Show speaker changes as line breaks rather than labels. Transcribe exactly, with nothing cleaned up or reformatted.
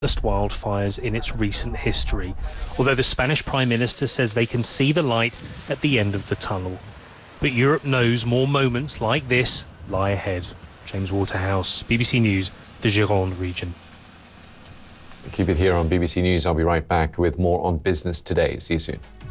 worst wildfires in its recent history, although the Spanish Prime Minister says they can see the light at the end of the tunnel. But Europe knows more moments like this lie ahead. James Waterhouse, B B C News, the Gironde region.
Keep it here on B B C News. I'll be right back with more on Business Today. See you soon.